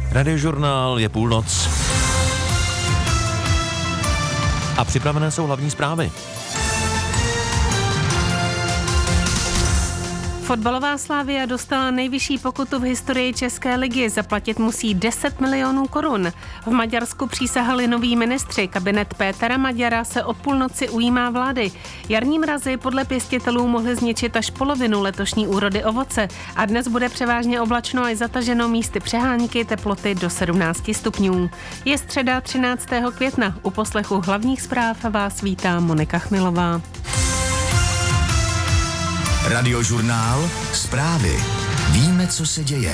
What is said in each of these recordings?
Radiožurnál je půlnoc. A připravené jsou hlavní zprávy. Fotbalová Slavia dostala nejvyšší pokutu v historii České ligy. Zaplatit musí 10 milionů korun. V Maďarsku přísahali noví ministři. Kabinet Pétera Maďara se od půlnoci ujímá vlády. Jarní mrazy podle pěstitelů mohly zničit až polovinu letošní úrody ovoce. A dnes bude převážně oblačno a zataženo, místy přehánky, teploty do 17 stupňů. Je středa 13. května. U poslechu hlavních zpráv vás vítá Monika Chmilová. Radiožurnál, zprávy. Víme, co se děje.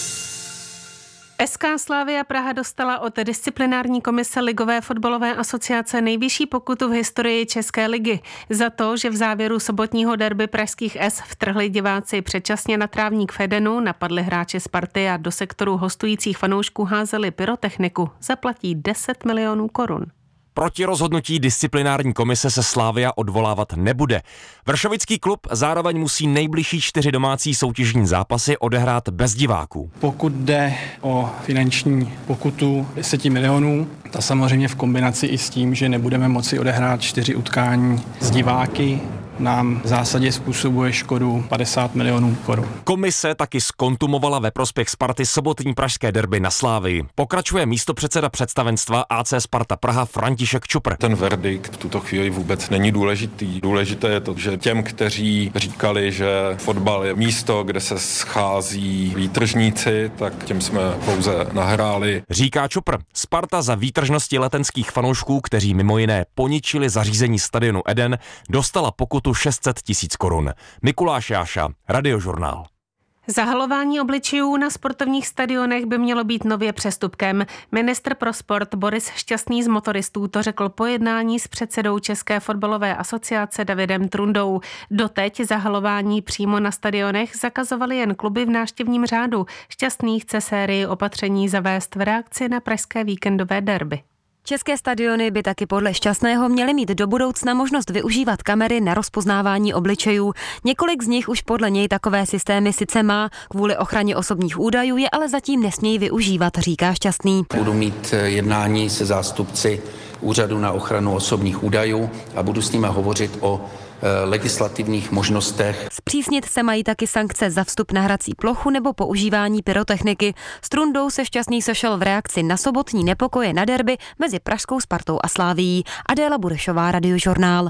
SK Slavia Praha dostala od disciplinární komise Ligové fotbalové asociace nejvyšší pokutu v historii České ligy za to, že v závěru sobotního derby pražských S vtrhli diváci předčasně na trávník v Edenu, napadli hráče Sparty a do sektoru hostujících fanoušků házeli pyrotechniku. Zaplatí 10 milionů korun. Proti rozhodnutí disciplinární komise se Slavia odvolávat nebude. Vršovický klub zároveň musí nejbližší 4 domácí soutěžní zápasy odehrát bez diváků. Pokud jde o finanční pokutu 10 milionů, ta samozřejmě v kombinaci i s tím, že nebudeme moci odehrát 4 utkání s diváky, nám v zásadě způsobuje škodu 50 milionů korun. Komise taky zkontumovala ve prospěch Sparty sobotní pražské derby na Slavii. Pokračuje místopředseda představenstva AC Sparta Praha František Čupr. Ten verdikt v tuto chvíli vůbec není důležitý. Důležité je to, že těm, kteří říkali, že fotbal je místo, kde se schází výtržníci, tak těm jsme pouze nahráli. Říká Čupr. Sparta za výtržnosti letenských fanoušků, kteří mimo jiné poničili zařízení stadionu Eden, dostala pokutu 600 000 korun. Mikuláš Jáša, Radiožurnál. Zahalování obličejů na sportovních stadionech by mělo být nově přestupkem. Ministr pro sport Boris Šťastný z motoristů to řekl po jednání s předsedou České fotbalové asociace Davidem Trundou. Doteď zahalování přímo na stadionech zakazovaly jen kluby v návštěvním řádu. Šťastný chce sérii opatření zavést v reakci na pražské víkendové derby. České stadiony by taky podle Šťastného měly mít do budoucna možnost využívat kamery na rozpoznávání obličejů. Několik z nich už podle něj takové systémy sice má, kvůli ochraně osobních údajů je ale zatím nesmějí využívat, říká Šťastný. Budu mít jednání se zástupci Úřadu na ochranu osobních údajů a budu s nimi hovořit o legislativních možnostech. Zpřísnit se mají taky sankce za vstup na hrací plochu nebo používání pyrotechniky. S Trundou se Šťastný sešel v reakci na sobotní nepokoje na derby mezi pražskou Spartou a Slavií. Adéla Burešová, Radiožurnál.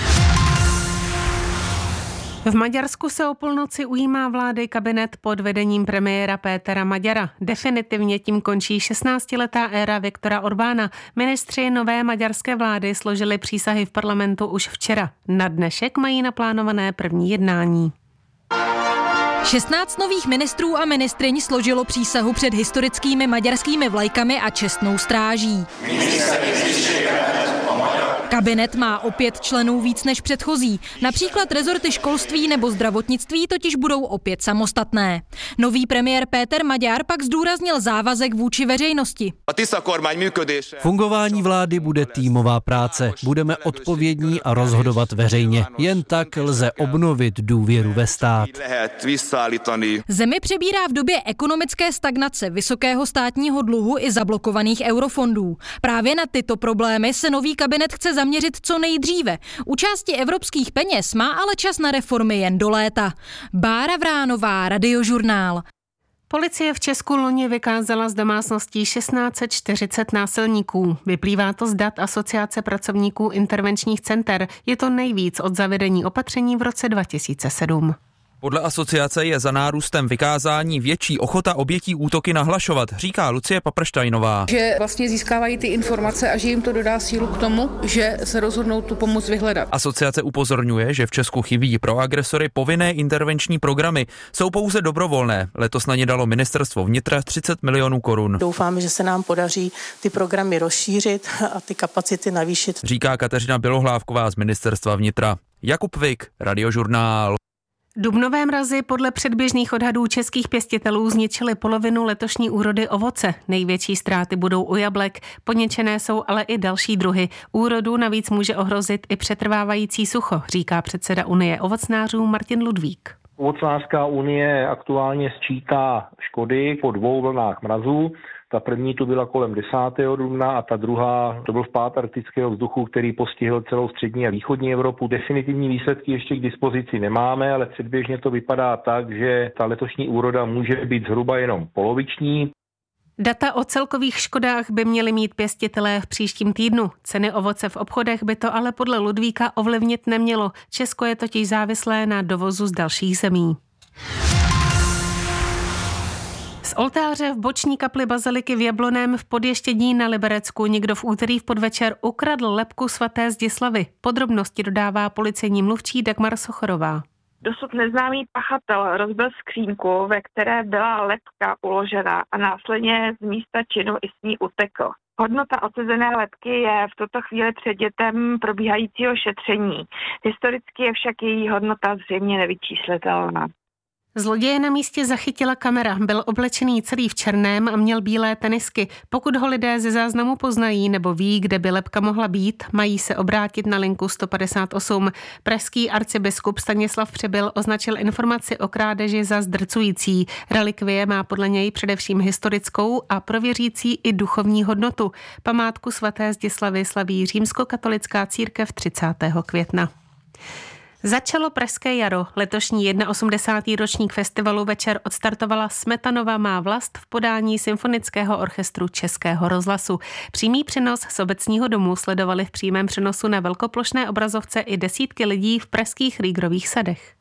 V Maďarsku se o půlnoci ujímá vlády kabinet pod vedením premiéra Pétera Maďara. Definitivně tím končí 16letá éra Viktora Orbána. Ministři nové maďarské vlády složili přísahy v parlamentu už včera. Na dnešek mají naplánované první jednání. 16 nových ministrů a ministryň složilo přísahu před historickými maďarskými vlajkami a čestnou stráží. Kabinet má o 5 členů víc než předchozí. Například rezorty školství nebo zdravotnictví totiž budou opět samostatné. Nový premiér Péter Maďar pak zdůraznil závazek vůči veřejnosti. Fungování vlády bude týmová práce. Budeme odpovědní a rozhodovat veřejně. Jen tak lze obnovit důvěru ve stát. Zemi přebírá v době ekonomické stagnace, vysokého státního dluhu i zablokovaných eurofondů. Právě na tyto problémy se nový kabinet chce zaměřit co nejdříve. U části evropských peněz má ale čas na reformy jen do léta. Bára Vránová, Radiožurnál. Policie v Česku loni vykázala z domácností 1640 násilníků. Vyplývá to z dat Asociace pracovníků intervenčních center. Je to nejvíc od zavedení opatření v roce 2007. Podle asociace je za nárůstem vykázání větší ochota obětí útoky nahlašovat, říká Lucie Paprštajnová. Že vlastně získávají ty informace a že jim to dodá sílu k tomu, že se rozhodnou tu pomoc vyhledat. Asociace upozorňuje, že v Česku chybí pro agresory povinné intervenční programy. Jsou pouze dobrovolné. Letos na ně dalo ministerstvo vnitra 30 milionů korun. Doufáme, že se nám podaří ty programy rozšířit a ty kapacity navýšit. Říká Kateřina Bělohlávková z ministerstva vnitra. Jakub Vik, Radiožurnál. Dubnové mrazy podle předběžných odhadů českých pěstitelů zničily polovinu letošní úrody ovoce. Největší ztráty budou u jablek, poničené jsou ale i další druhy. Úrodu navíc může ohrozit i přetrvávající sucho, říká předseda Unie ovocnářů Martin Ludvík. Ovocenářská unie aktuálně sčítá škody po 2 vlnách mrazů. Ta první tu byla kolem 10. dubna a ta druhá to byl vpád arktického vzduchu, který postihl celou střední a východní Evropu. Definitivní výsledky ještě k dispozici nemáme, ale předběžně to vypadá tak, že ta letošní úroda může být zhruba jenom poloviční. Data o celkových škodách by měli mít pěstitelé v příštím týdnu. Ceny ovoce v obchodech by to ale podle Ludvíka ovlivnit nemělo. Česko je totiž závislé na dovozu z dalších zemí. Z oltáře v boční kapli baziliky v Jablonném v Podještědí na Liberecku někdo v úterý v podvečer ukradl lebku svaté Zdislavy. Podrobnosti dodává policejní mluvčí Dagmar Sochorová. Dosud neznámý pachatel rozbil skřínku, ve které byla lebka uložena a následně z místa činu i s ní utekl. Hodnota odsezené lebky je v tuto chvíli předmětem probíhajícího šetření. Historicky je však její hodnota zřejmě nevyčíslitelná. Zloděje na místě zachytila kamera, byl oblečený celý v černém a měl bílé tenisky. Pokud ho lidé ze záznamu poznají nebo ví, kde by lebka mohla být, mají se obrátit na linku 158. Pražský arcibiskup Stanislav Přibyl označil informaci o krádeži za zdrcující. Relikvie má podle něj především historickou a pro věřící i duchovní hodnotu. Památku svaté Zdislavy slaví římskokatolická církev 30. května. Začalo Pražské jaro. Letošní 81. ročník festivalu večer odstartovala Smetanova má vlast v podání Symfonického orchestru Českého rozhlasu. Přímý přenos z obecního domu sledovali v přímém přenosu na velkoplošné obrazovce i desítky lidí v pražských Rýgrových sadech.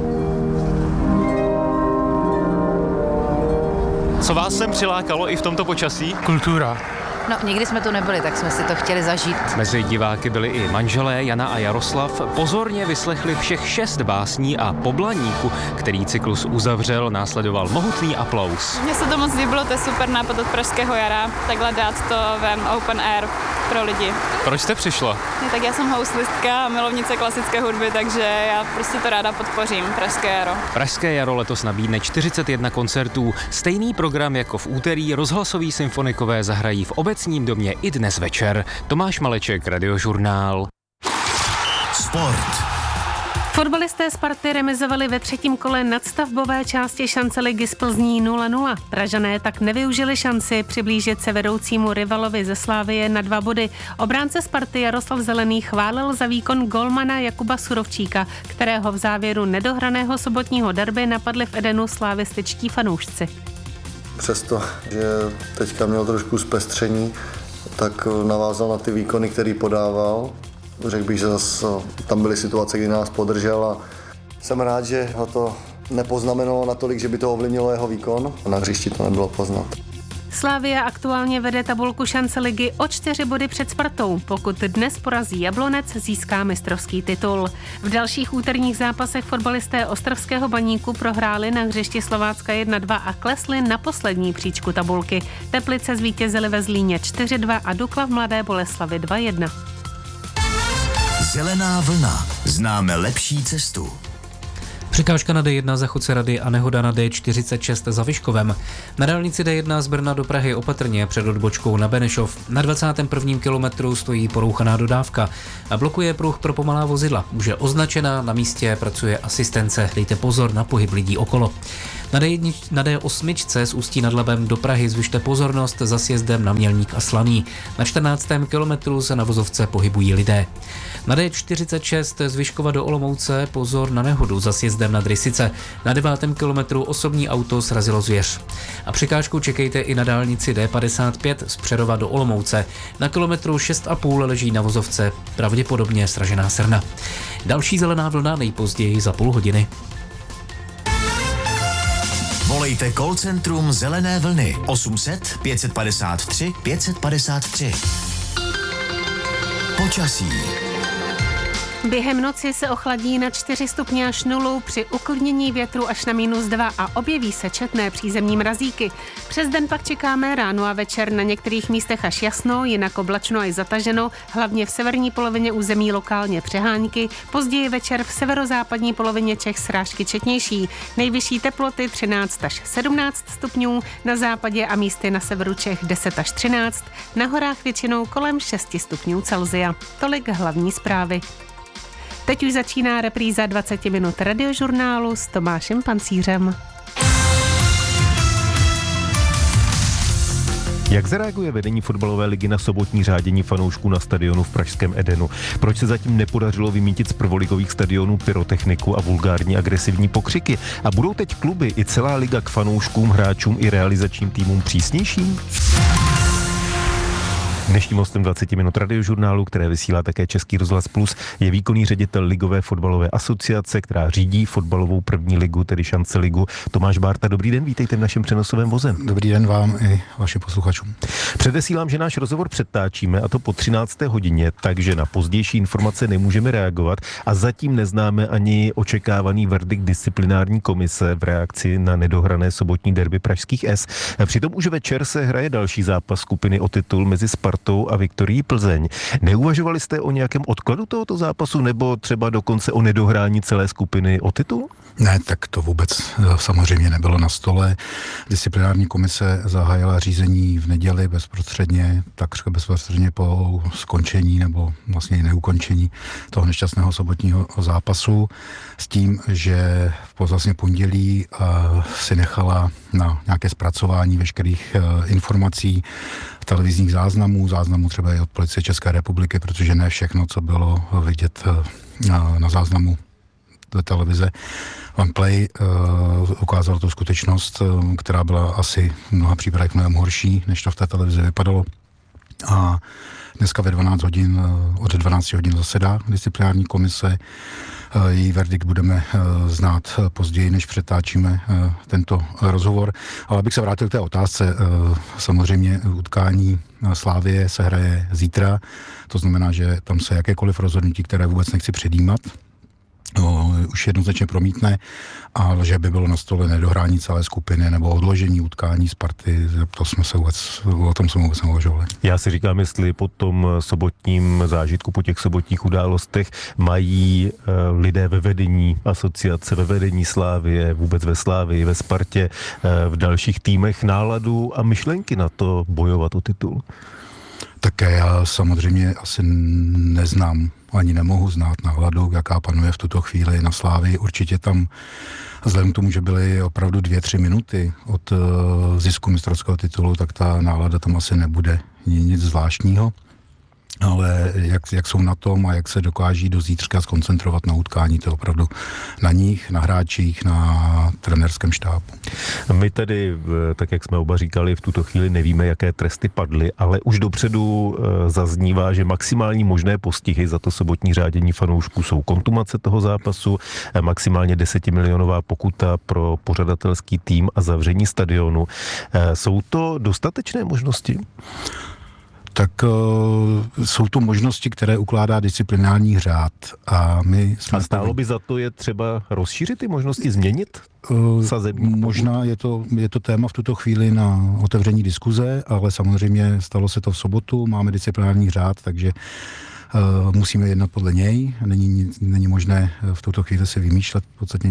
Co vás sem přilákalo i v tomto počasí? Kultura. No, nikdy jsme tu nebyli, tak jsme si to chtěli zažít. Mezi diváky byli i manželé Jana a Jaroslav. Pozorně vyslechli všech 6 básní a po Blaníku, který cyklus uzavřel, následoval mohutný aplaus. Mně se to moc líbilo, to je super nápad od Pražského jara, takhle dát to ven open air pro lidi. Proč jste přišla? Tak já jsem houslistka a milovnice klasické hudby, takže já prostě to ráda podpořím, Pražské jaro. Pražské jaro letos nabídne 41 koncertů. Stejný program jako v úterý rozhlasoví symfonikové zahrají v obecním domě i dnes večer. Tomáš Maleček, Radiožurnál. Sport. Fotbalisté Sparty remizovali ve 3. kole nadstavbové části šance ligy z Plzní 0-0. Pražané tak nevyužili šanci přiblížit se vedoucímu rivalovi ze Slavie na 2 body. Obránce Sparty Jaroslav Zelený chválil za výkon golmana Jakuba Surovčíka, kterého v závěru nedohraného sobotního derby napadli v Edenu slavističtí fanoušci. Přesto, že teďka měl trošku zpestření, tak navázal na ty výkony, který podával. Řekl bych, že zase tam byly situace, kdy nás podržel a jsem rád, že ho to nepoznamenalo natolik, že by to ovlivnilo jeho výkon. Na hřišti to nebylo poznat. Slavia aktuálně vede tabulku šance ligy o 4 body před Spartou. Pokud dnes porazí Jablonec, získá mistrovský titul. V dalších úterních zápasech fotbalisté Ostravského Baníku prohráli na hřišti Slovácka 1-2 a klesli na poslední příčku tabulky. Teplice zvítězily ve Zlíně 4-2 a Dukla v Mladé Boleslavi 2-1. Zelená vlna. Známe lepší cestu. Překážka na D1 za Chodce-Rady a nehoda na D46 za Vyškovem. Na dálnici D1 z Brna do Prahy opatrně před odbočkou na Benešov. Na 21. kilometru stojí porouchaná dodávka a blokuje pruh pro pomalá vozidla. Už je označena, na místě pracuje asistence. Dejte pozor na pohyb lidí okolo. Na D8 z Ústí nad Labem do Prahy zvyšte pozornost za sjezdem na Mělník a Slaný. Na 14. kilometru se na vozovce pohybují lidé. Na D46 z Vyškova do Olomouce pozor na nehodu za sjezdem na Rysice. Na 9. kilometru osobní auto srazilo zvěř. A překážku čekejte i na dálnici D55 z Přerova do Olomouce. Na kilometru 6,5 leží na vozovce pravděpodobně sražená srna. Další zelená vlna nejpozději za půl hodiny. Volejte call centrum Zelené vlny 800 553 553. Počasí. Během noci se ochladí na 4 stupně až 0, při uklidnění větru až na -2 a objeví se četné přízemní mrazíky. Přes den pak čekáme ráno a večer na některých místech až jasno, jinak oblačno a zataženo, hlavně v severní polovině území lokálně přehánky, později večer v severozápadní polovině Čech srážky četnější. Nejvyšší teploty 13 až 17 stupňů, na západě a místy na severu Čech 10 až 13, na horách většinou kolem 6 stupňů Celsia. Tolik hlavní zprávy. Teď už začíná repríza 20 minut radiožurnálu s Tomášem Pancířem. Jak zareaguje vedení fotbalové ligy na sobotní řádění fanoušků na stadionu v pražském Edenu? Proč se zatím nepodařilo vymítit z prvoligových stadionů pyrotechniku a vulgární agresivní pokřiky? A budou teď kluby i celá liga k fanouškům, hráčům i realizačním týmům přísnější? Dnešním hostem 20 minut radiožurnálu, které vysílá také Český rozhlas Plus, je výkonný ředitel Ligové fotbalové asociace, která řídí fotbalovou první ligu, tedy Šance ligu. Tomáš Bárta, dobrý den, vítejte v našem přenosovém voze. Dobrý den vám i vašim posluchačům. Předesílám, že náš rozhovor předtáčíme, a to po 13. hodině, takže na pozdější informace nemůžeme reagovat a zatím neznáme ani očekávaný verdikt disciplinární komise v reakci na nedohrané sobotní derby pražských S. Přitom už večer se hraje další zápas skupiny o titul mezi Spartou a Viktorií Plzeň. Neuvažovali jste o nějakém odkladu tohoto zápasu nebo třeba dokonce o nedohrání celé skupiny o titul? Ne, tak to vůbec samozřejmě nebylo na stole. Disciplinární komise zahájila řízení v neděli takřka bezprostředně po skončení nebo vlastně neukončení toho nešťastného sobotního zápasu s tím, že vlastně pondělí si nechala na nějaké zpracování veškerých informací, televizních záznamů třeba i od Policie České republiky, protože ne všechno, co bylo vidět na záznamu do televize OnePlay, ukázalo tu skutečnost, která byla asi v mnoha případech mnohem horší, než to v té televizi vypadalo. A dneska ve 12 hodin, od 12 hodin zasedá disciplinární komise. Její verdikt budeme znát později, než přetáčíme tento rozhovor. Ale abych se vrátil k té otázce, samozřejmě utkání Slavie se hraje zítra, to znamená, že tam se jakékoliv rozhodnutí, které vůbec nechci předjímat, už jednoznačně promítne, ale že by bylo na stole nedohrání celé skupiny nebo odložení utkání Sparty, o tom jsme vůbec neuvažovali. Já si říkám, jestli po tom sobotním zážitku, po těch sobotních událostech mají lidé ve vedení asociace, ve vedení Slavie, vůbec ve Slavii, ve Spartě, v dalších týmech náladu a myšlenky na to bojovat o titul. Také já samozřejmě asi neznám, ani nemohu znát náladu, jaká panuje v tuto chvíli na Slavii. Určitě tam, vzhledem k tomu, že byly opravdu 2-3 minuty od zisku mistrovského titulu, tak ta nálada tam asi nebude nic zvláštního. Ale jak jsou na tom a jak se dokáží do zítřka zkoncentrovat na utkání, to je opravdu na nich, na hráčích, na trenérském štábu. My tedy, tak jak jsme oba říkali, v tuto chvíli nevíme, jaké tresty padly, ale už dopředu zaznívá, že maximální možné postihy za to sobotní řádění fanoušků jsou kontumace toho zápasu, maximálně 10milionová pokuta pro pořadatelský tým a zavření stadionu. Jsou to dostatečné možnosti? Tak jsou to možnosti, které ukládá disciplinární řád. A stálo by za to je třeba rozšířit ty možnosti, změnit sazebník? Možná je to téma v tuto chvíli na otevření diskuze, ale samozřejmě stalo se to v sobotu, máme disciplinární řád, takže musíme jednat podle něj. Není možné v tuto chvíli si vymýšlet v podstatě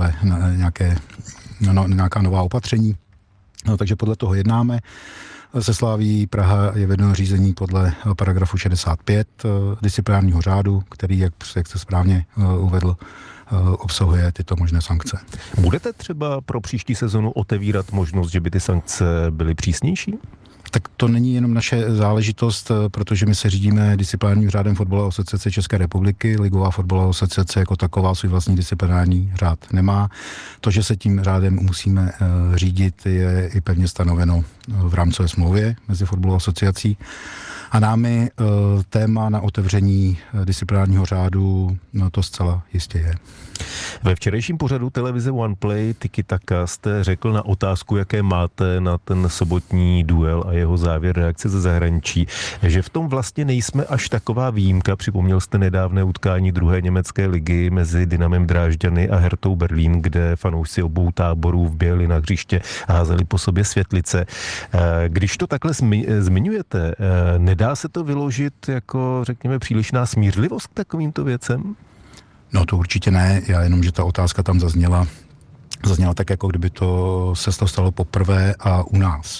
nějaká nová opatření. Takže podle toho jednáme. Se Slaví Praha je vedeno řízení podle paragrafu 65 disciplinárního řádu, který, jak jste správně uvedl, obsahuje tyto možné sankce. Budete třeba pro příští sezonu otevírat možnost, že by ty sankce byly přísnější? Tak to není jenom naše záležitost, protože my se řídíme disciplinárním řádem Fotbalové asociace České republiky. Ligová fotbalová asociace jako taková svůj vlastní disciplinární řád nemá. To, že se tím řádem musíme řídit, je i pevně stanoveno v rámcové smlouvě mezi fotbalovou asociací. A námi téma na otevření disciplinárního řádu, to zcela jistě je. Ve včerejším pořadu televize OnePlay Tiki Taka jste řekl na otázku, jaké máte na ten sobotní duel a jeho závěr reakce ze zahraničí, že v tom vlastně nejsme až taková výjimka. Připomněl jste nedávné utkání druhé německé ligy mezi Dynamem Drážďany a Hertou Berlín, kde fanoušci obou táborů vběhli na hřiště a házeli po sobě světlice. Když to takhle zmiňujete, nedá se to vyložit jako, řekněme, přílišná smířlivost k takovýmto věcem? No to určitě ne, já jenom, že ta otázka tam zazněla tak, jako kdyby to se stalo poprvé a u nás.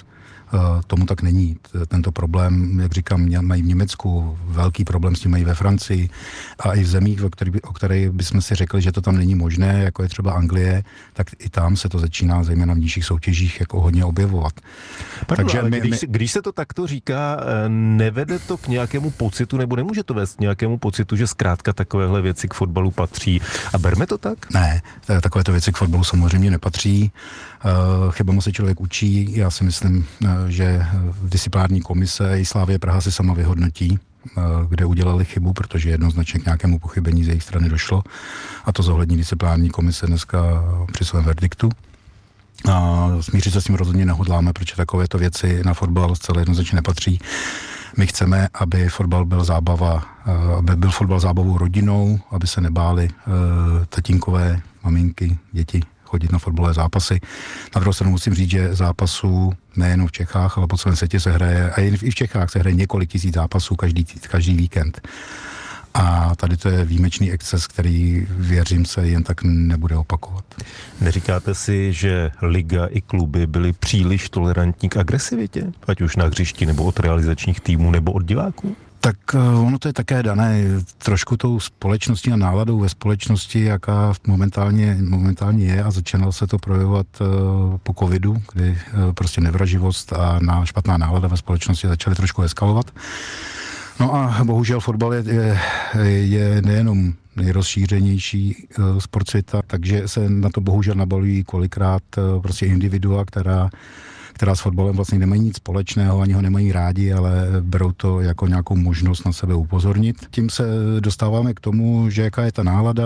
Tomu tak není. Tento problém, jak říkám, mají v Německu, velký problém s tím mají ve Francii a i v zemích, o kterých bychom si řekli, že to tam není možné, jako je třeba Anglie, tak i tam se to začíná, zejména v nižších soutěžích, jako hodně objevovat. Pardon, takže když se to takto říká, nevede to k nějakému pocitu, nebo nemůže to vést k nějakému pocitu, že zkrátka takovéhle věci k fotbalu patří a berme to tak? Ne, takovéto věci k fotbalu samozřejmě nepatří. Chybama se člověk učí. Já si myslím, že disciplinární komise i Slavie Praha si sama vyhodnotí, kde udělali chybu, protože jednoznačně k nějakému pochybení z jejich strany došlo. A to zohlední disciplinární komise dneska při svém verdiktu. A smířit se s tím rozhodně nehodláme, protože takovéto věci na fotbal zcela jednoznačně nepatří. My chceme, aby fotbal byl fotbal zábavou rodinou, aby se nebáli tatínkové, maminky, děti chodit na fotbalové zápasy. Na druhou stranu musím říct, že zápasů nejen v Čechách, ale po celém světě se hraje, a i v Čechách se hraje několik tisíc zápasů každý víkend. A tady to je výjimečný exces, který, věřím, se jen tak nebude opakovat. Neříkáte si, že liga i kluby byly příliš tolerantní k agresivitě? Ať už na hřišti, nebo od realizačních týmů, nebo od diváků? Tak ono to je také dané trošku tou společností a náladou ve společnosti, jaká momentálně je, a začínalo se to projevovat po covidu, kdy prostě nevraživost a špatná nálada ve společnosti začaly trošku eskalovat. No a bohužel fotbal je nejenom nejrozšířenější sport světa, takže se na to bohužel nabalují kolikrát prostě individua, která s fotbalem vlastně nemají nic společného, ani ho nemají rádi, ale berou to jako nějakou možnost na sebe upozornit. Tím se dostáváme k tomu, že jaká je ta nálada,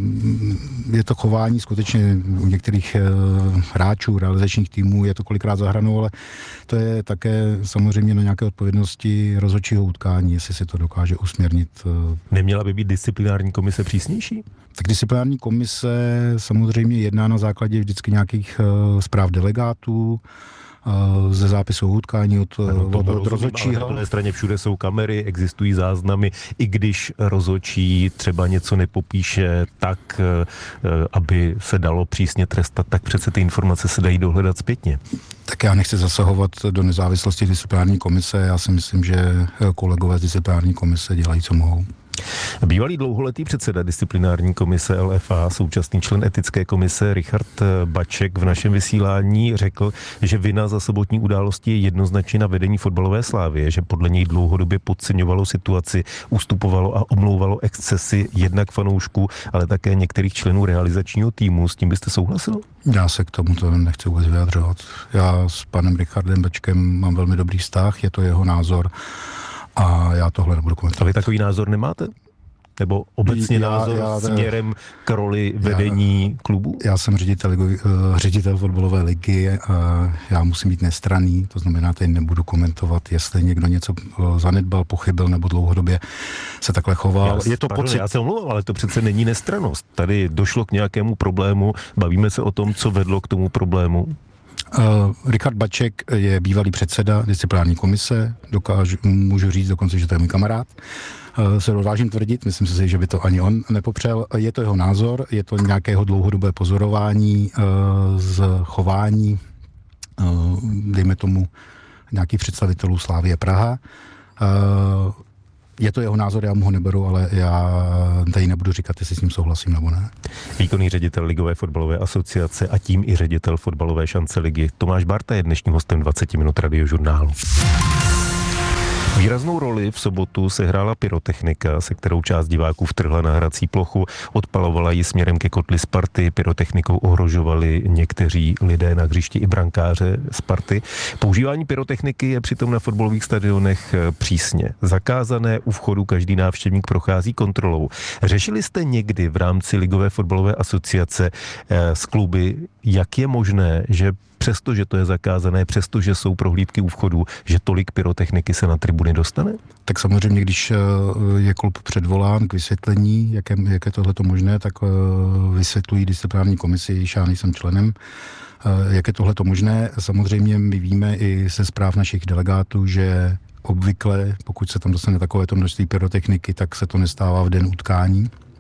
je to chování skutečně u některých hráčů, realizačních týmů, je to kolikrát za hranou, ale to je také samozřejmě na nějaké odpovědnosti rozhodčího utkání, jestli si to dokáže usměrnit. Neměla by být disciplinární komise přísnější? Tak disciplinární komise samozřejmě jedná na základě vždycky nějakých zpráv delegátů, ze zápisu utkání od rozhodčího. Na druhé straně všude jsou kamery, existují záznamy, i když rozhodčí třeba něco nepopíše tak, aby se dalo přísně trestat, tak přece ty informace se dají dohledat zpětně. Tak já nechci zasahovat do nezávislosti disciplinární komise, já si myslím, že kolegové z disciplinární komise dělají, co mohou. Bývalý dlouholetý předseda disciplinární komise LFA, současný člen etické komise Richard Baček v našem vysílání řekl, že vina za sobotní události je jednoznačně na vedení fotbalové Slávie, že podle něj dlouhodobě podceňovalo situaci, ustupovalo a omlouvalo excesy jednak fanoušků, ale také některých členů realizačního týmu. S tím byste souhlasil? Já se k tomuto nechci vůbec vyjadřovat. Já s panem Richardem Bačkem mám velmi dobrý vztah, je to jeho názor. A já tohle nebudu komentovat. A vy takový názor nemáte? Nebo obecně názor směrem k roli vedení klubu? Já jsem ředitel fotbalové ligy a já musím být nestranný, to znamená, tady nebudu komentovat, jestli někdo něco zanedbal, pochybil nebo dlouhodobě se takhle choval. Já se omlouvám, ale to přece není nestrannost. Tady došlo k nějakému problému, bavíme se o tom, co vedlo k tomu problému. Richard Baček je bývalý předseda disciplinární komise, můžu říct dokonce, že to je můj kamarád. Se odvážím tvrdit, myslím si, že by to ani on nepopřel. Je to jeho názor, je to nějakého dlouhodobé pozorování z chování, dejme tomu, nějakých představitelů Slavie Praha. Je to jeho názor, já mu ho neberu, ale já tady nebudu říkat, jestli s ním souhlasím nebo ne. Výkonný ředitel Ligové fotbalové asociace a tím i ředitel fotbalové šance ligy Tomáš Barta je dnešním hostem 20 minut Radiožurnálu. Výraznou roli v sobotu sehrála pyrotechnika, se kterou část diváků vtrhla na hrací plochu, odpalovala ji směrem ke kotli Sparty, pyrotechnikou ohrožovali někteří lidé na hřišti i brankáře Sparty. Používání pyrotechniky je přitom na fotbalových stadionech přísně zakázané, u vchodu každý návštěvník prochází kontrolou. Řešili jste někdy v rámci Ligové fotbalové asociace s kluby, jak je možné, že přestože to je zakázané, přestože jsou prohlídky u vchodu, že tolik pyrotechniky se na tribuny dostane? Tak samozřejmě, když je klub předvolán k vysvětlení, jak je tohleto možné, tak vysvětlují disciplinární komisi, jejíž já nejsem členem, jak je tohleto možné. Samozřejmě my víme i ze zpráv našich delegátů, že obvykle, pokud se tam dostane takovéto množství pyrotechniky, tak se to nestává v den utkání.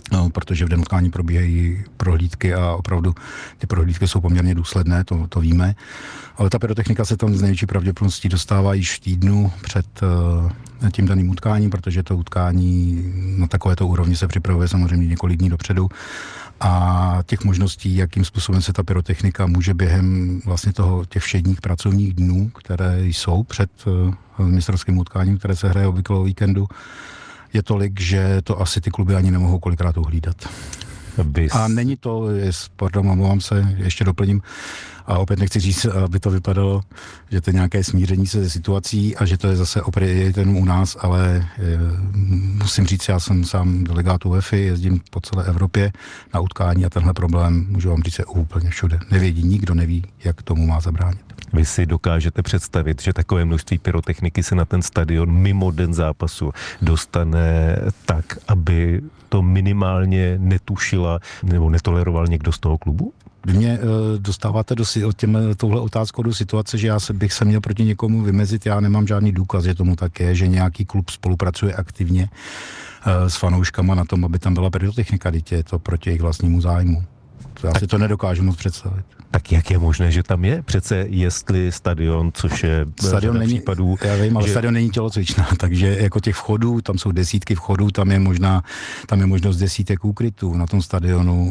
protože v den utkání probíhají prohlídky a opravdu ty prohlídky jsou poměrně důsledné, to víme. Ale ta pyrotechnika se tam z největší pravděpodobností dostává již v týdnu před tím daným utkáním, protože to utkání na takovéto úrovni se připravuje samozřejmě několik dní dopředu. A těch možností, jakým způsobem se ta pyrotechnika může během vlastně těch všedních pracovních dnů, které jsou před mistrovským utkáním, které se hraje obvykle o víkendu, je tolik, že to asi ty kluby ani nemohou kolikrát uhlídat. A není to, pardon, omlouvám se, ještě doplním, a opět nechci říct, aby to vypadalo, že to je nějaké smíření se situací a že to je zase opět jenom u nás, ale musím říct, já jsem sám delegát UEFA, jezdím po celé Evropě na utkání a tenhle problém, můžu vám říct, je úplně všude. Nikdo neví, jak tomu má zabránit. Vy si dokážete představit, že takové množství pyrotechniky se na ten stadion mimo den zápasu dostane tak, aby to minimálně netušila nebo netoleroval někdo z toho klubu? Vy mě dostáváte touhle otázkou do situace, že bych se měl proti někomu vymezit, já nemám žádný důkaz, že tomu tak je, že nějaký klub spolupracuje aktivně s fanouškama na tom, aby tam byla pyrotechnika, je to proti jejich vlastnímu zájmu. Já si to nedokážu moc představit. Tak jak je možné, že tam je? Přece jestli stadion, což je stadion není, případů... Já vím, ale stadion není tělocvičná, takže jako těch vchodů, tam jsou desítky vchodů, tam je možnost desítek úkrytů na tom stadionu.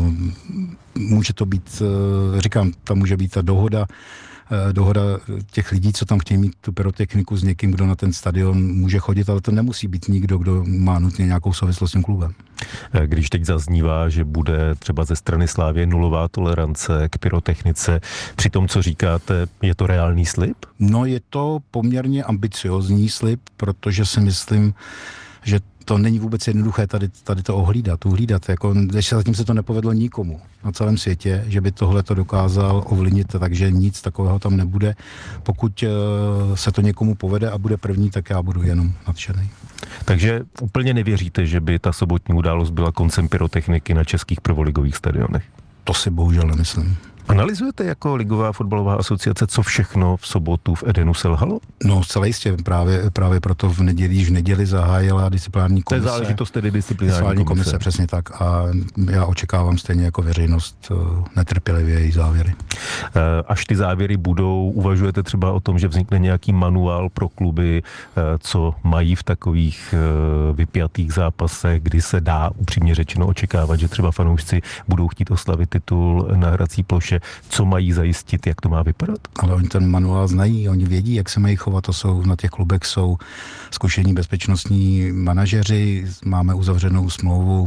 Může to být, říkám, tam může být ta dohoda těch lidí, co tam chtějí mít tu pyrotechniku s někým, kdo na ten stadion může chodit, ale to nemusí být nikdo, kdo má nutně nějakou souvislost s tím klubem. Když teď zaznívá, že bude třeba ze strany Slavie nulová tolerance k pyrotechnice, při tom, co říkáte, je to reálný slib? No, je to poměrně ambiciozní slib, protože si myslím, že to není vůbec jednoduché tady to uhlídat. Jako, ještě zatím se to nepovedlo nikomu na celém světě, že by tohle to dokázal ovlivnit, takže nic takového tam nebude. Pokud se to někomu povede a bude první, tak já budu jenom nadšený. Takže úplně nevěříte, že by ta sobotní událost byla koncem pyrotechniky na českých prvoligových stadionech? To si bohužel nemyslím. Analyzujete jako Ligová fotbalová asociace, co všechno v sobotu v Edenu selhalo? No, zcela jistě. Právě proto v neděli zahájila disciplinární komise. To je záležitost tedy disciplinární komise. Přesně tak. A já očekávám stejně jako veřejnost netrpělivě její závěry. Až ty závěry budou, uvažujete třeba o tom, že vznikne nějaký manuál pro kluby, co mají v takových vypjatých zápasech, kdy se dá upřímně řečeno očekávat, že třeba fanoušci budou chtít oslavit titul na hrací ploše, co mají zajistit, jak to má vypadat? Ale oni ten manuál znají, oni vědí, jak se mají chovat, na těch klubech jsou zkušení bezpečnostní manažeři, máme uzavřenou smlouvu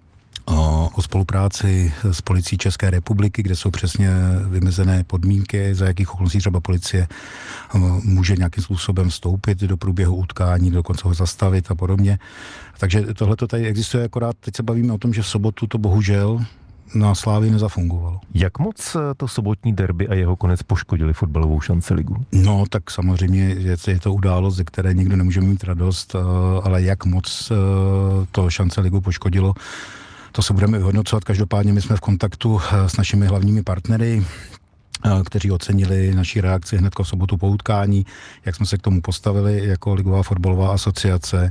o spolupráci s policií České republiky, kde jsou přesně vymezené podmínky, za jakých okolností třeba policie může nějakým způsobem vstoupit do průběhu utkání, dokonce ho zastavit a podobně. Takže tohle to tady existuje, akorát teď se bavíme o tom, že v sobotu to bohužel na Slávii nezafungovalo. Jak moc to sobotní derby a jeho konec poškodili fotbalovou šanci ligu? No, tak samozřejmě je to událost, ze které nikdo nemůže mít radost, ale jak moc to šance ligu poškodilo, to se budeme vyhodnocovat. Každopádně my jsme v kontaktu s našimi hlavními partnery, kteří ocenili naší reakci hned v sobotu po utkání, jak jsme se k tomu postavili jako Ligová fotbalová asociace.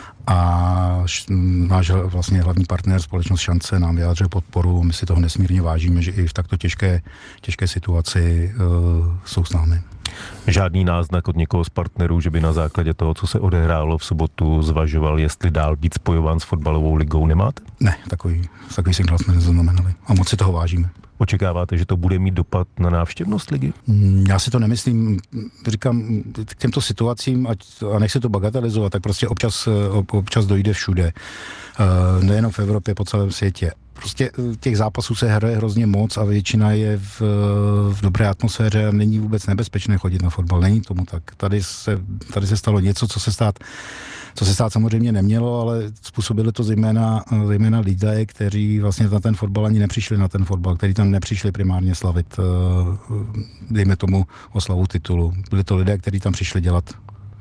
A náš vlastně hlavní partner, společnost Šance, nám vyjádřil podporu. My si toho nesmírně vážíme, že i v takto těžké situaci jsou s námi. Žádný náznak od někoho z partnerů, že by na základě toho, co se odehrálo v sobotu, zvažoval, jestli dál být spojován s fotbalovou ligou, nemáte? Ne, takový signál jsme nezaznamenali. A moc si toho vážíme. Očekáváte, že to bude mít dopad na návštěvnost ligy? Já si to nemyslím. Říkám, k těmto situacím, a nechci to bagatelizovat, tak prostě občas dojde všude. Nejenom v Evropě, po celém světě. Prostě těch zápasů se hraje hrozně moc a většina je v dobré atmosféře a není vůbec nebezpečné chodit na fotbal. Není tomu tak. Tady se stalo něco, co se stát samozřejmě nemělo, ale způsobili to zejména lidé, kteří vlastně na ten fotbal ani nepřišli na ten fotbal, kteří tam nepřišli primárně slavit, dejme tomu, oslavu titulu. Byli to lidé, kteří tam přišli dělat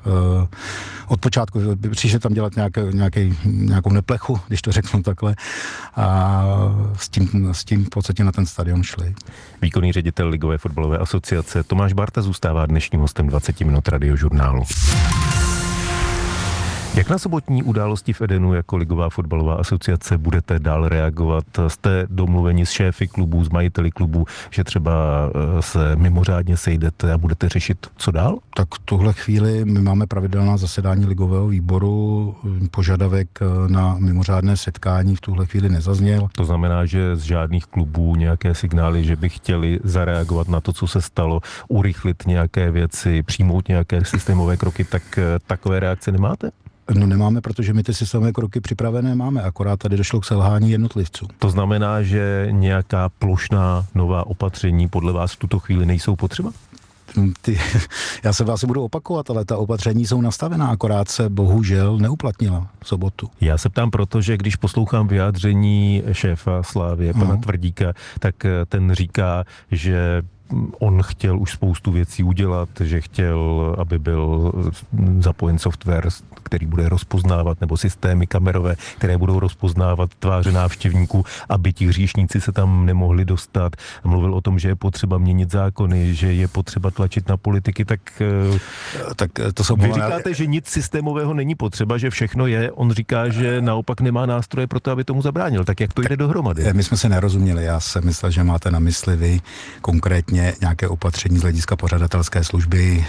od počátku, přišli tam dělat nějakou neplechu, když to řeknu takhle, a s tím v podstatě na ten stadion šli. Výkonný ředitel Ligové fotbalové asociace Tomáš Barta zůstává dnešním hostem 20 minut Radiožurnálu. Jak na sobotní události v Edenu jako Ligová fotbalová asociace budete dál reagovat? Jste domluveni s šéfy klubů, s majiteli klubů, že třeba se mimořádně sejdete a budete řešit, co dál? Tak v tuhle chvíli my máme pravidelná zasedání ligového výboru, požadavek na mimořádné setkání v tuhle chvíli nezazněl. To znamená, že z žádných klubů nějaké signály, že by chtěli zareagovat na to, co se stalo, urychlit nějaké věci, přijmout nějaké systémové kroky, tak takové reakce nemáte? No nemáme, protože my ty systémové kroky připravené máme, akorát tady došlo k selhání jednotlivců. To znamená, že nějaká plošná nová opatření podle vás v tuto chvíli nejsou potřeba? Já se vás budu opakovat, ale ta opatření jsou nastavená, akorát se bohužel neuplatnila v sobotu. Já se ptám proto, že když poslouchám vyjádření šéfa Slávie, pana Tvrdíka, tak ten říká, že on chtěl už spoustu věcí udělat, že chtěl, aby byl zapojen software, který bude rozpoznávat, nebo systémy kamerové, které budou rozpoznávat tváře návštěvníků, aby ti hříšníci se tam nemohli dostat. Mluvil o tom, že je potřeba měnit zákony, že je potřeba tlačit na politiky, tak to jsou vy říkáte, že nic systémového není potřeba, že všechno je. On říká, že naopak nemá nástroje pro to, aby tomu zabránil. Tak jak to jde dohromady? My jsme se nerozuměli. Já jsem myslel, že máte na mysli vy konkrétně nějaké opatření z hlediska pořadatelské služby,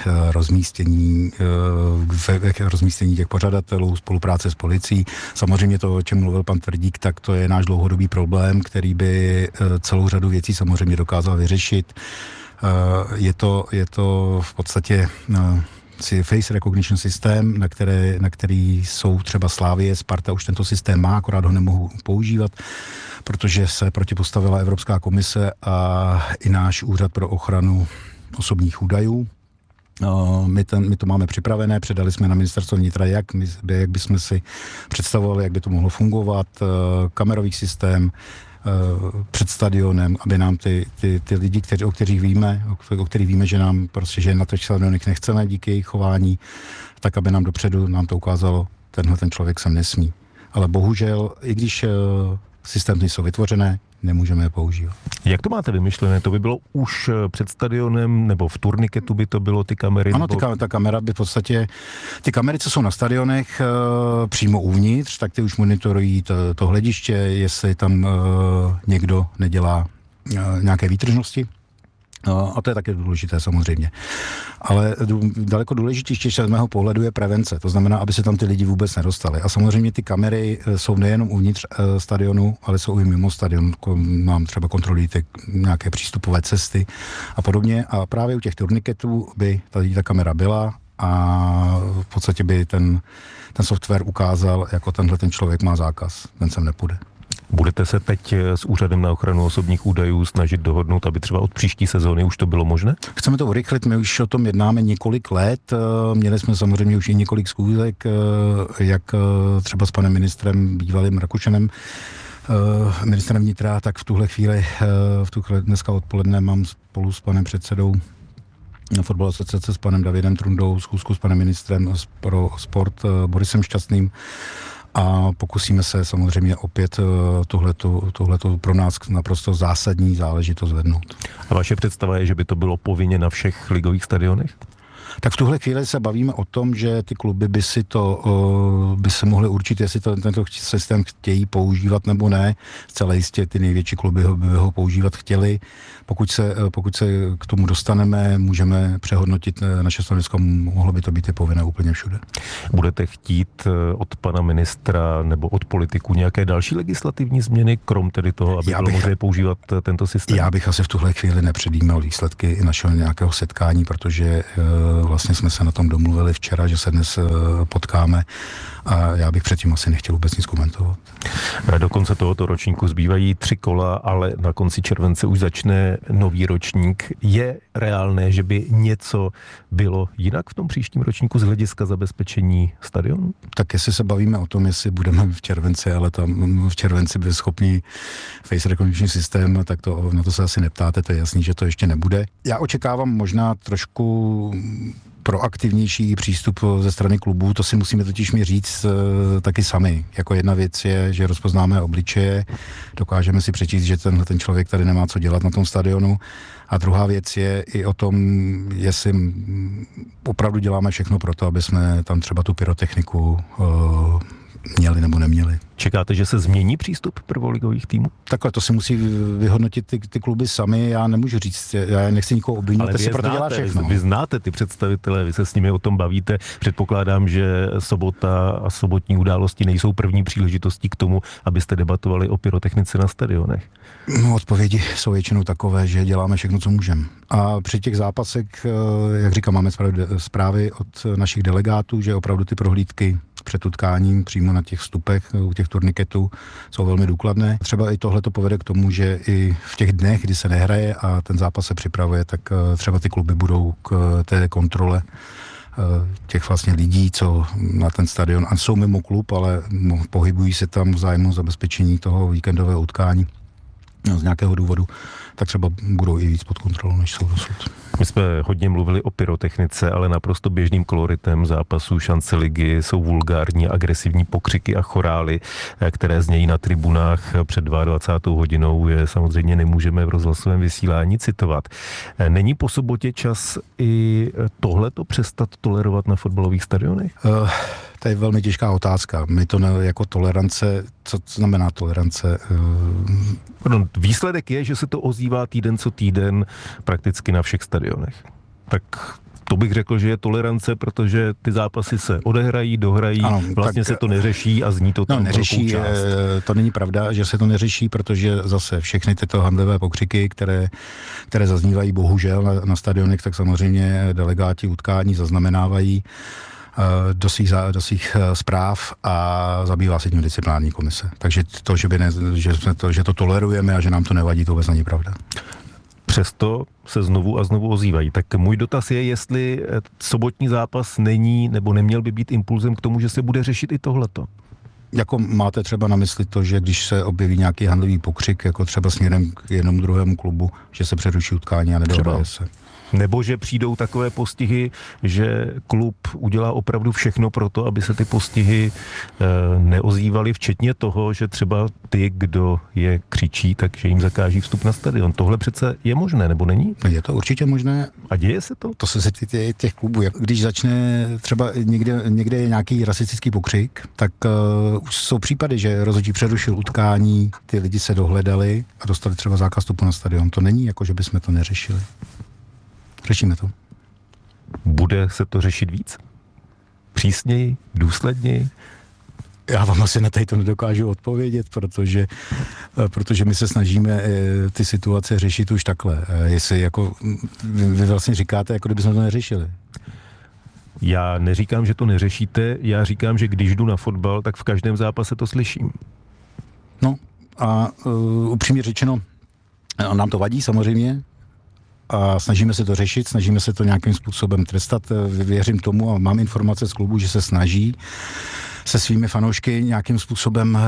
rozmístění těch pořadatelů, spolupráce s policií. Samozřejmě to, o čem mluvil pan Tvrdík, tak to je náš dlouhodobý problém, který by celou řadu věcí samozřejmě dokázal vyřešit. Je to v podstatě face recognition systém, na který jsou třeba Slavie, Sparta už tento systém má, akorát ho nemohou používat, protože se protipostavila Evropská komise a i náš úřad pro ochranu osobních údajů. My to máme připravené, předali jsme na ministerstvo vnitra, jak bychom si představovali, jak by to mohlo fungovat, kamerový systém před stadionem, aby nám ty lidi, o kterých víme, že nám prostě, že na těch stadionech nechceme díky jejich chování, tak aby nám dopředu nám to ukázalo, ten člověk sem nesmí. Ale bohužel, i když systémy jsou vytvořené, nemůžeme je používat. Jak to máte vymyšlené? To by bylo už před stadionem, nebo v turniketu by to bylo ty kamery? Ano, ta kamera by v podstatě, ty kamery, co jsou na stadionech přímo uvnitř, tak ty už monitorují to hlediště, jestli tam někdo nedělá nějaké výtržnosti. A to je také důležité samozřejmě. Ale daleko důležitější z mého pohledu je prevence. To znamená, aby se tam ty lidi vůbec nedostali. A samozřejmě ty kamery jsou nejenom uvnitř stadionu, ale jsou i mimo stadion. Mám třeba kontrolují nějaké přístupové cesty a podobně. A právě u těch turniketů by ta kamera byla a v podstatě by ten software ukázal, jako ten člověk má zákaz. Ten sem nepůjde. Budete se teď s Úřadem na ochranu osobních údajů snažit dohodnout, aby třeba od příští sezóny už to bylo možné? Chceme to urychlit, my už o tom jednáme několik let. Měli jsme samozřejmě už i několik schůzek, jak třeba s panem ministrem, bývalým Rakušanem, ministrem vnitra, tak v tuhle chvíli, dneska odpoledne mám spolu s panem předsedou fotbalové asociace s panem Davidem Trundou schůzku s panem ministrem pro sport Borisem Šťastným. A pokusíme se samozřejmě opět tohleto pro nás naprosto zásadní záležitost zvednout. A vaše představa je, že by to bylo povinně na všech ligových stadionech? Tak v tuhle chvíli se bavíme o tom, že ty kluby by se mohly určit, jestli tento systém chtějí používat nebo ne. Zcela jistě ty největší kluby by ho používat chtěli. Pokud se k tomu dostaneme, můžeme přehodnotit naše stanovisko, mohlo by to být i povinné úplně všude. Budete chtít od pana ministra nebo od politiků nějaké další legislativní změny, krom tedy toho, aby bylo možné používat tento systém? Já bych asi v tuhle chvíli nepředjímal výsledky našeho nějakého setkání, protože vlastně jsme se na tom domluvili včera, že se dnes potkáme a já bych předtím asi nechtěl vůbec nic komentovat. Do konce tohoto ročníku zbývají 3 kola, ale na konci července už začne nový ročník. Je reálné, že by něco bylo jinak v tom příštím ročníku z hlediska zabezpečení stadionu? Tak jestli se bavíme o tom, jestli budeme v červenci, ale tam v červenci by schopný face recognition systém, tak na to se asi neptáte, to je jasný, že to ještě nebude. Já očekávám možná trošku proaktivnější přístup ze strany klubů, to si musíme totiž mi říct taky sami. Jako jedna věc je, že rozpoznáme obličeje, dokážeme si přečíst, že ten člověk tady nemá co dělat na tom stadionu. A druhá věc je i o tom, jestli opravdu děláme všechno pro to, aby jsme tam třeba tu pyrotechniku měli nebo neměli. Čekáte, že se změní přístup prvoligových týmů? Takhle, to si musí vyhodnotit ty kluby sami, já nemůžu říct, já nechci nikoho obvinit, to si proto dělá všechno. Vy znáte ty představitele, vy se s nimi o tom bavíte. Předpokládám, že sobota a sobotní události nejsou první příležitostí k tomu, abyste debatovali o pyrotechnice na stadionech. No, odpovědi jsou většinou takové, že děláme všechno, co můžeme. A při těch zápasech, jak říkám, máme zprávy od našich delegátů, že opravdu ty prohlídky před utkáním přímo na těch vstupech u těch turniketů jsou velmi důkladné. Třeba i tohle to povede k tomu, že i v těch dnech, kdy se nehraje a ten zápas se připravuje, tak třeba ty kluby budou k té kontrole těch vlastně lidí, co na ten stadion, a jsou mimo klub, ale pohybují se tam v zájmu zabezpečení toho víkendového utkání z nějakého důvodu, tak třeba budou i víc pod kontrolou, než jsou dosud. My jsme hodně mluvili o pyrotechnice, ale naprosto běžným koloritem zápasů šance ligy jsou vulgární, agresivní pokřiky a chorály, které znějí na tribunách před 22. hodinou. Samozřejmě nemůžeme v rozhlasovém vysílání citovat. Není po sobotě čas i tohleto přestat tolerovat na fotbalových stadionech? To je velmi těžká otázka. My to jako tolerance, co znamená tolerance? Výsledek je, že se to ozývá týden co týden prakticky na všech stadionech. Tak to bych řekl, že je tolerance, protože ty zápasy se odehrají, dohrají, ano, vlastně se to neřeší a zní to tam neřeší, velkou část. To není pravda, že se to neřeší, protože zase všechny tyto handlivé pokřiky, které zaznívají bohužel na stadionech, tak samozřejmě delegáti utkání zaznamenávají do svých zpráv a zabývá se tím disciplinární komise. Takže to, že to tolerujeme a že nám to nevadí, to vůbec není pravda. Přesto se znovu a znovu ozývají. Tak můj dotaz je, jestli sobotní zápas není nebo neměl by být impulzem k tomu, že se bude řešit i tohleto. Jako máte třeba na mysli to, že když se objeví nějaký handlový pokřik, jako třeba směrem k jednomu druhému klubu, že se přeruší utkání a nedohraje se. Nebo že přijdou takové postihy, že klub udělá opravdu všechno pro to, aby se ty postihy neozývaly, včetně toho, že třeba ty, kdo je křičí, takže jim zakáží vstup na stadion. Tohle přece je možné, nebo není? Je to určitě možné. A děje se to? To se týká těch klubů. Když začne třeba někde je nějaký rasistický pokřik, tak už jsou případy, že rozhodčí přerušil utkání, ty lidi se dohledali a dostali třeba zákaz vstupu na stadion. To není jako, že bychom to neřešili. Řešíme to. Bude se to řešit víc? Přísněji? Důsledněji? Já vám asi na to nedokážu odpovědět, protože my se snažíme ty situace řešit už takhle. Jestli jako vy vlastně říkáte, jako kdybychom to neřešili. Já neříkám, že to neřešíte, já říkám, že když jdu na fotbal, tak v každém zápase to slyším. No a upřímně řečeno, nám to vadí samozřejmě, a snažíme se to řešit, snažíme se to nějakým způsobem trestat. Věřím tomu a mám informace z klubu, že se snaží se svými fanoušky nějakým způsobem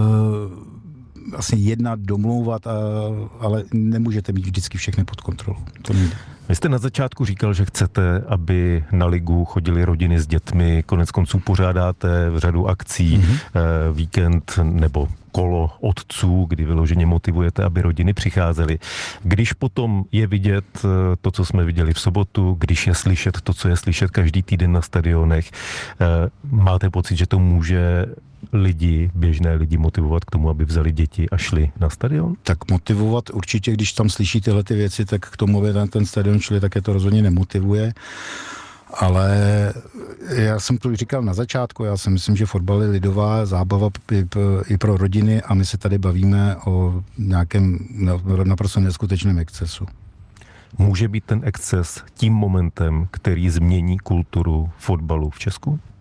vlastně jednat, domlouvat, ale nemůžete mít vždycky všechny pod kontrolou. To nejde. Vy jste na začátku říkal, že chcete, aby na ligu chodily rodiny s dětmi, konec konců pořádáte řadu akcí, víkend nebo kolo otců, kdy vyloženě motivujete, aby rodiny přicházely. Když potom je vidět to, co jsme viděli v sobotu, když je slyšet to, co je slyšet každý týden na stadionech, máte pocit, že to může běžné lidi motivovat k tomu, aby vzali děti a šli na stadion? Tak motivovat určitě, když tam slyší tyhle ty věci, tak k tomu, aby ten stadion šli, tak je to rozhodně nemotivuje. Ale já jsem to říkal na začátku, já si myslím, že fotbal je lidová zábava i pro rodiny a my se tady bavíme o nějakém naprosto neskutečném excesu. Může být ten exces tím momentem, který změní kulturu fotbalu v Česku?